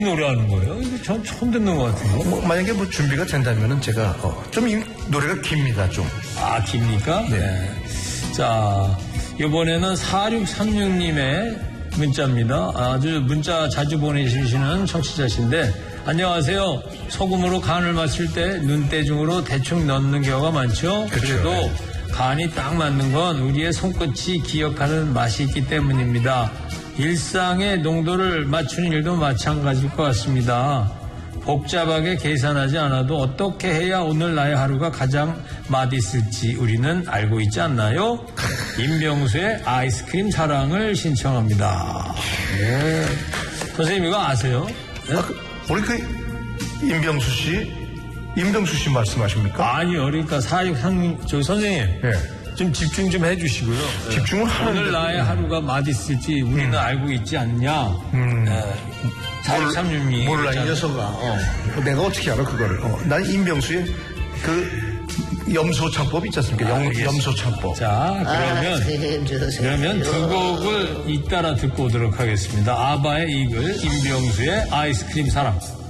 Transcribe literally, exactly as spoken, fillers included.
노래하는 거예요? 이거 전 처음 듣는 것 같아요. 뭐, 만약에 뭐 준비가 된다면은 제가 어, 좀 이 노래가 깁니다 좀. 아, 깁니까? 네. 네. 자, 이번에는 사육삼육 님의 문자입니다. 아주 문자 자주 보내주시는 청취자신데, 안녕하세요. 소금으로 간을 맞출 때 눈대중으로 대충 넣는 경우가 많죠. 그쵸. 그래도 간이 딱 맞는 건 우리의 손끝이 기억하는 맛이 있기 때문입니다. 일상의 농도를 맞추는 일도 마찬가지일 것 같습니다. 복잡하게 계산하지 않아도 어떻게 해야 오늘 나의 하루가 가장 맛있을지 우리는 알고 있지 않나요? 임병수의 아이스크림 사랑을 신청합니다. 네. 선생님 이거 아세요? 네? 아, 그, 우리 그 임병수 씨, 임병수 씨 말씀하십니까? 아니요. 그러니까 사육삼 저 선생님. 네. 좀 집중 좀 해주시고요. 집중을 하는데 오늘 나의 하루가 맛있을지 우리는 음. 알고 있지 않냐. 음. 네. 사육삼육 님이 몰라 이 녀석아. 어. 내가 어떻게 알아 그거를. 어. 난 임병수의 그 염소창법 있지 않습니까? 영, 알겠습니다. 염소창법. 자, 그러면 아이스크림 주세요. 그러면 두 곡을 잇따라 듣고 오도록 하겠습니다. 아바의 이글, 임병수의 아이스크림 사랑.